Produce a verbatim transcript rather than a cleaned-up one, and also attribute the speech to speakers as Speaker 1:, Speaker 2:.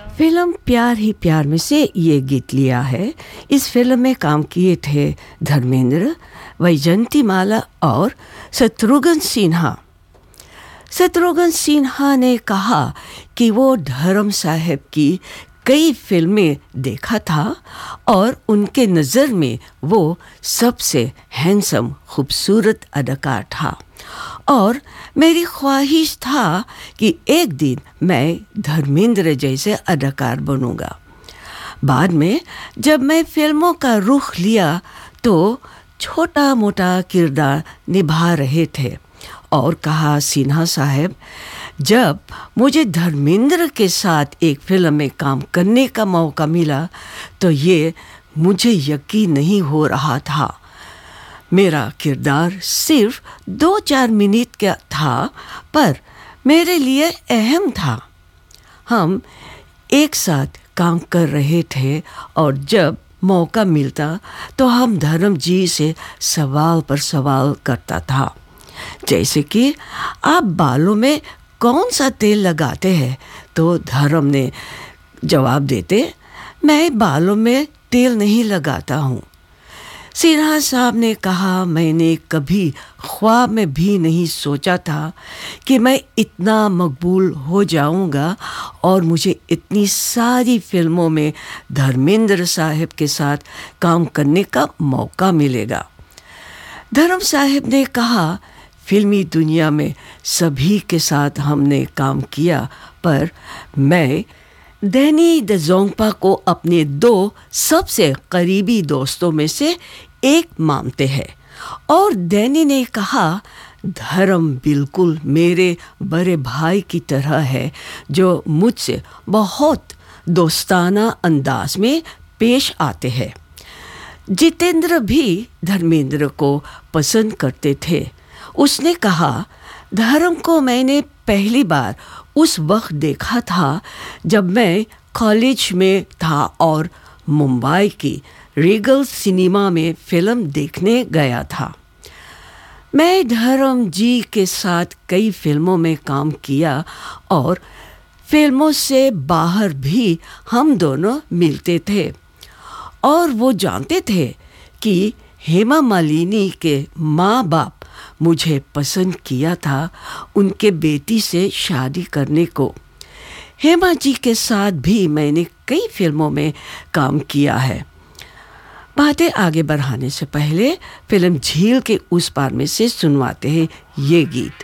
Speaker 1: Film प्यार ही प्यार में से ये गीत लिया है। इस फिल्म में काम किए थे धर्मेंद्र, वैजयंतीमाला और शत्रुघ्न सिन्हा। शत्रुघ्न सिन्हा ने कहा कि वो धर्म साहब की कई फिल्में देखा था और उनके नज़र में वो सबसे हैंडसम खूबसूरत अदाकार था और मेरी ख्वाहिश था कि एक दिन मैं धर्मेंद्र जैसे अदाकार बनूंगा। बाद में जब मैं फिल्मों का रुख लिया तो छोटा मोटा किरदार निभा रहे थे और कहा, सिन्हा साहब, जब मुझे धर्मेंद्र के साथ एक फिल्म में काम करने का मौका मिला तो ये मुझे यकीन नहीं हो रहा था। मेरा किरदार सिर्फ दो चार मिनट का था पर मेरे लिए अहम था। हम एक साथ काम कर रहे थे और जब मौका मिलता तो हम धर्म जी से सवाल पर सवाल करता था, जैसे कि आप बालों में कौन सा तेल लगाते हैं? तो धर्म ने जवाब देते, मैं बालों में तेल नहीं लगाता हूँ। सिन्हा साहब ने कहा, मैंने कभी ख्वाब में भी नहीं सोचा था कि मैं इतना मकबूल हो जाऊंगा और मुझे इतनी सारी फिल्मों में धर्मेंद्र साहब के साथ काम करने का मौका मिलेगा। धर्म साहब ने कहा, फिल्मी दुनिया में सभी के साथ हमने काम किया पर मैं डैनी डेज़ोंगपा को अपने दो सबसे करीबी दोस्तों में से एक मानते हैं और डैनी ने कहा, धर्म बिल्कुल मेरे बड़े भाई की तरह है जो मुझसे बहुत दोस्ताना अंदाज में पेश आते हैं। जितेंद्र भी धर्मेंद्र को पसंद करते थे। उसने कहा, धर्म को मैंने पहली बार उस वक्त देखा था जब मैं कॉलेज में था और मुंबई की रीगल सिनेमा में फिल्म देखने गया था। मैं धर्म जी के साथ कई फिल्मों में काम किया और फिल्मों से बाहर भी हम दोनों मिलते थे और वो जानते थे कि हेमा मालिनी के माँ बाप मुझे पसंद किया था उनके बेटी से शादी करने को। हेमा जी के साथ भी मैंने कई फिल्मों में काम किया है। बातें आगे बढ़ाने से पहले फिल्म झील के उस पार में से सुनवाते हैं ये गीत।